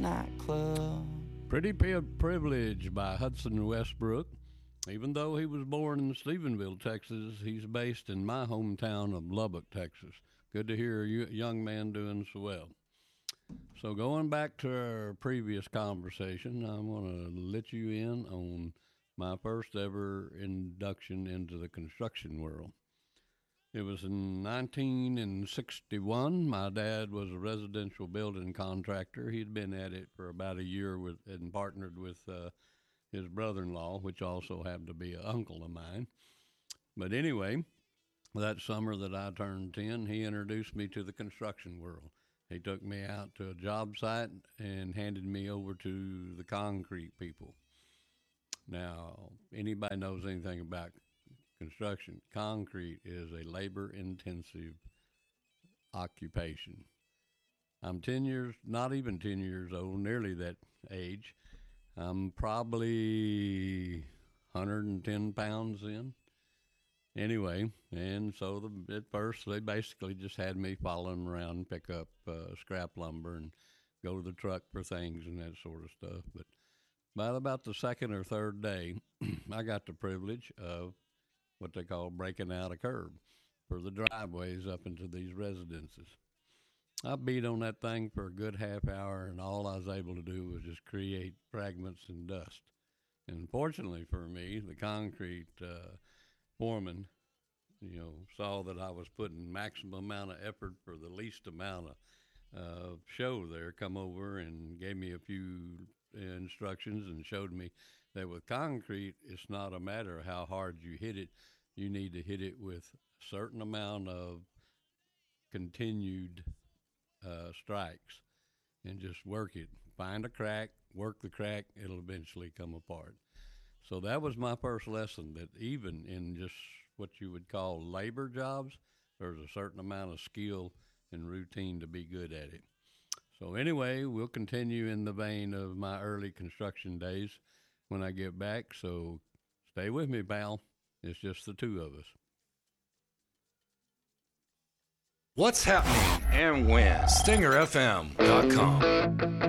nightclub. Pretty Privilege by Hudson Westbrook. Even though he was born in Stephenville, Texas, he's based in my hometown of Lubbock, Texas. Good to hear a young man doing so well. So going back to our previous conversation, I'm going to let you in on my first ever induction into the construction world. It was in 1961. My dad was a residential building contractor. He'd been at it for about a year and partnered with his brother-in-law, which also happened to be an uncle of mine. But anyway, that summer that I turned 10, he introduced me to the construction world. He took me out to a job site and handed me over to the concrete people. Now, anybody knows anything about construction, concrete is a labor-intensive occupation. I'm 10 years, not even 10 years old, nearly that age. I'm probably 110 pounds in. Anyway, and so at first they basically just had me follow them around and pick up scrap lumber and go to the truck for things and that sort of stuff. But by about the second or third day, I got the privilege of what they call breaking out a curb for the driveways up into these residences. I beat on that thing for a good half hour, and all I was able to do was just create fragments and dust. And fortunately for me, the concrete foreman, saw that I was putting maximum amount of effort for the least amount of show there, come over and gave me a few instructions and showed me that with concrete, it's not a matter of how hard you hit it. You need to hit it with a certain amount of continued strikes and just work it. Find a crack, work the crack, it'll eventually come apart. So that was my first lesson, that even in just what you would call labor jobs, there's a certain amount of skill and routine to be good at it. So anyway, we'll continue in the vein of my early construction days when I get back. So stay with me, pal. It's just the two of us. What's happening and when? StingerFM.com.